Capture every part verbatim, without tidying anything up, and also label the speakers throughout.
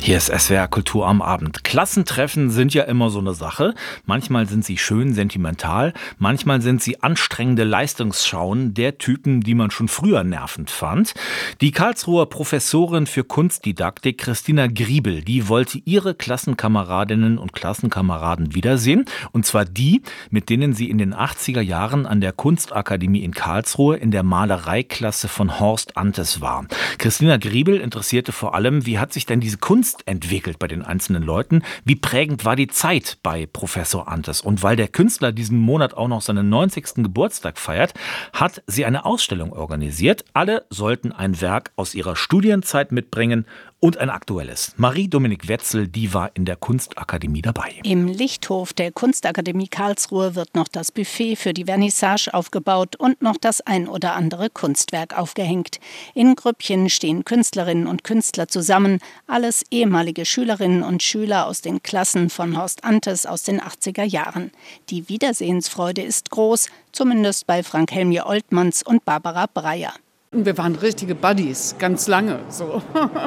Speaker 1: Hier ist S W R Kultur am Abend. Klassentreffen sind ja immer so eine Sache. Manchmal sind sie schön sentimental, manchmal sind sie anstrengende Leistungsschauen der Typen, die man schon früher nervend fand. Die Karlsruher Professorin für Kunstdidaktik Christina Griebel, die wollte ihre Klassenkameradinnen und Klassenkameraden wiedersehen. Und zwar die, mit denen sie in den achtziger Jahren an der Kunstakademie in Karlsruhe in der Malereiklasse von Horst Antes war. Christina Griebel interessierte vor allem, wie hat sich denn diese Kunst entwickelt bei den einzelnen Leuten. Wie prägend war die Zeit bei Professor Antes? Und weil der Künstler diesen Monat auch noch seinen neunzigsten Geburtstag feiert, hat sie eine Ausstellung organisiert. Alle sollten ein Werk aus ihrer Studienzeit mitbringen und ein aktuelles. Marie-Dominik Wetzel, die war in der Kunstakademie dabei.
Speaker 2: Im Lichthof der Kunstakademie Karlsruhe wird noch das Buffet für die Vernissage aufgebaut und noch das ein oder andere Kunstwerk aufgehängt. In Grüppchen stehen Künstlerinnen und Künstler zusammen, alles ehemalige Schülerinnen und Schüler aus den Klassen von Horst Antes aus den achtziger Jahren. Die Wiedersehensfreude ist groß, zumindest bei Frank Helmje Oltmanns und Barbara Breyer.
Speaker 3: Wir waren richtige Buddies, ganz lange so.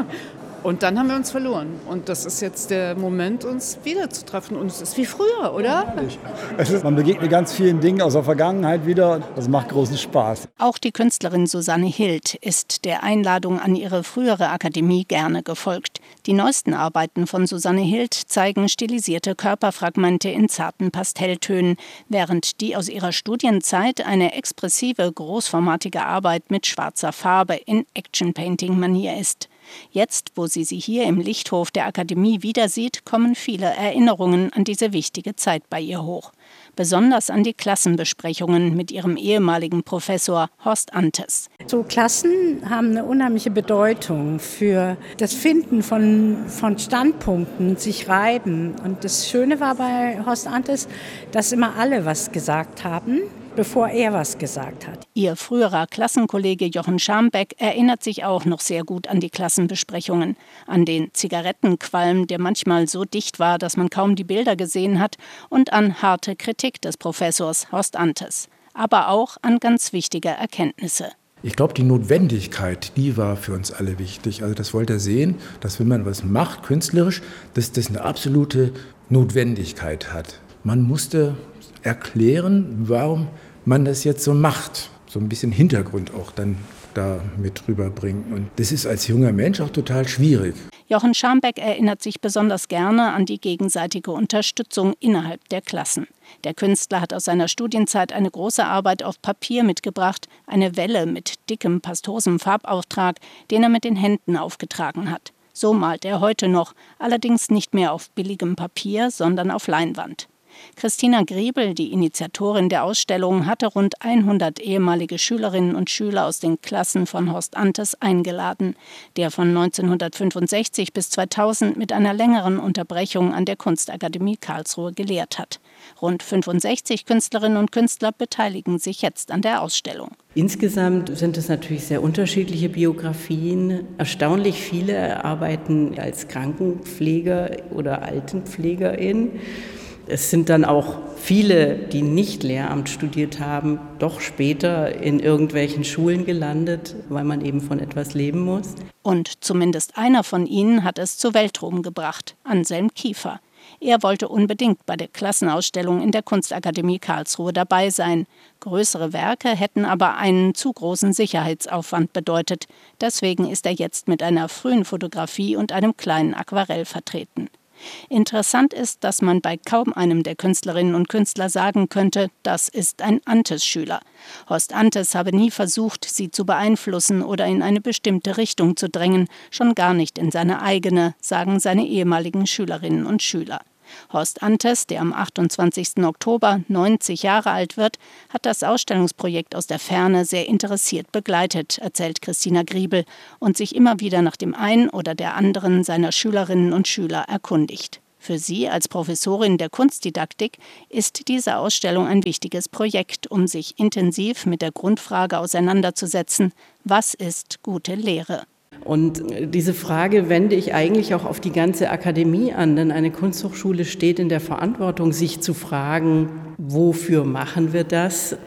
Speaker 3: Und dann haben wir uns verloren. Und das ist jetzt der Moment, uns wiederzutreffen. Und es ist wie früher, oder?
Speaker 4: Es ist, man begegnet ganz vielen Dingen aus der Vergangenheit wieder. Das macht großen Spaß.
Speaker 2: Auch die Künstlerin Susanne Hild ist der Einladung an ihre frühere Akademie gerne gefolgt. Die neuesten Arbeiten von Susanne Hild zeigen stilisierte Körperfragmente in zarten Pastelltönen, während die aus ihrer Studienzeit eine expressive, großformatige Arbeit mit schwarzer Farbe in Action-Painting-Manier ist. Jetzt, wo sie sie hier im Lichthof der Akademie wieder sieht, kommen viele Erinnerungen an diese wichtige Zeit bei ihr hoch. Besonders an die Klassenbesprechungen mit ihrem ehemaligen Professor Horst Antes.
Speaker 5: So Klassen haben eine unheimliche Bedeutung für das Finden von, von Standpunkten, sich reiben. Und das Schöne war bei Horst Antes, dass immer alle was gesagt haben, bevor er was gesagt hat.
Speaker 2: Ihr früherer Klassenkollege Jochen Schambeck erinnert sich auch noch sehr gut an die Klassenbesprechungen, an den Zigarettenqualm, der manchmal so dicht war, dass man kaum die Bilder gesehen hat, und an harte Kritik des Professors Horst Antes, aber auch an ganz wichtige Erkenntnisse.
Speaker 6: Ich glaube, die Notwendigkeit, die war für uns alle wichtig. Also das wollte er sehen, dass wenn man was macht, künstlerisch, dass das eine absolute Notwendigkeit hat. Man musste erklären, warum man das jetzt so macht. So ein bisschen Hintergrund auch dann da mit rüberbringen. Und das ist als junger Mensch auch total schwierig.
Speaker 2: Jochen Schambeck erinnert sich besonders gerne an die gegenseitige Unterstützung innerhalb der Klassen. Der Künstler hat aus seiner Studienzeit eine große Arbeit auf Papier mitgebracht, eine Welle mit dickem, pastosem Farbauftrag, den er mit den Händen aufgetragen hat. So malt er heute noch, allerdings nicht mehr auf billigem Papier, sondern auf Leinwand. Christina Griebel, die Initiatorin der Ausstellung, hatte rund hundert ehemalige Schülerinnen und Schüler aus den Klassen von Horst Antes eingeladen, der von neunzehnhundertfünfundsechzig bis zweitausend mit einer längeren Unterbrechung an der Kunstakademie Karlsruhe gelehrt hat. Rund fünfundsechzig Künstlerinnen und Künstler beteiligen sich jetzt an der Ausstellung.
Speaker 7: Insgesamt sind es natürlich sehr unterschiedliche Biografien. Erstaunlich viele arbeiten als Krankenpfleger oder Altenpflegerin. Es sind dann auch viele, die nicht Lehramt studiert haben, doch später in irgendwelchen Schulen gelandet, weil man eben von etwas leben muss.
Speaker 2: Und zumindest einer von ihnen hat es zu Weltruhm gebracht, Anselm Kiefer. Er wollte unbedingt bei der Klassenausstellung in der Kunstakademie Karlsruhe dabei sein. Größere Werke hätten aber einen zu großen Sicherheitsaufwand bedeutet. Deswegen ist er jetzt mit einer frühen Fotografie und einem kleinen Aquarell vertreten. Interessant ist, dass man bei kaum einem der Künstlerinnen und Künstler sagen könnte, das ist ein Antes-Schüler. Horst Antes habe nie versucht, sie zu beeinflussen oder in eine bestimmte Richtung zu drängen, schon gar nicht in seine eigene, sagen seine ehemaligen Schülerinnen und Schüler. Horst Antes, der am achtundzwanzigsten Oktober neunzig Jahre alt wird, hat das Ausstellungsprojekt aus der Ferne sehr interessiert begleitet, erzählt Christina Griebel, und sich immer wieder nach dem einen oder der anderen seiner Schülerinnen und Schüler erkundigt. Für sie als Professorin der Kunstdidaktik ist diese Ausstellung ein wichtiges Projekt, um sich intensiv mit der Grundfrage auseinanderzusetzen: Was ist gute Lehre?
Speaker 7: Und diese Frage wende ich eigentlich auch auf die ganze Akademie an, denn eine Kunsthochschule steht in der Verantwortung, sich zu fragen, wofür machen wir das?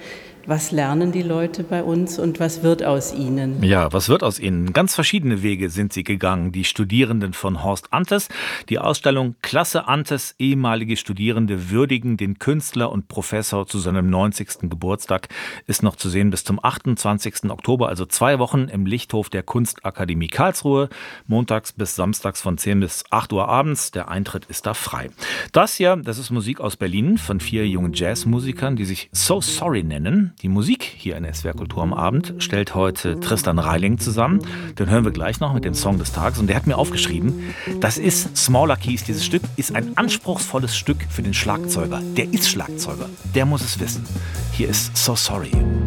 Speaker 7: Was lernen die Leute bei uns und was wird aus ihnen?
Speaker 1: Ja, was wird aus ihnen? Ganz verschiedene Wege sind sie gegangen, die Studierenden von Horst Antes. Die Ausstellung Klasse Antes, ehemalige Studierende würdigen den Künstler und Professor zu seinem neunzigsten Geburtstag, ist noch zu sehen bis zum achtundzwanzigsten Oktober, also zwei Wochen im Lichthof der Kunstakademie Karlsruhe, montags bis samstags von zehn bis acht Uhr abends. Der Eintritt ist da frei. Das hier, das ist Musik aus Berlin von vier jungen Jazzmusikern, die sich So Sorry nennen. Die Musik hier in S W R Kultur am Abend stellt heute Tristan Reiling zusammen. Den hören wir gleich noch mit dem Song des Tages. Und der hat mir aufgeschrieben, das ist Smaller Keys. Dieses Stück ist ein anspruchsvolles Stück für den Schlagzeuger. Der ist Schlagzeuger. Der muss es wissen. Hier ist So Sorry.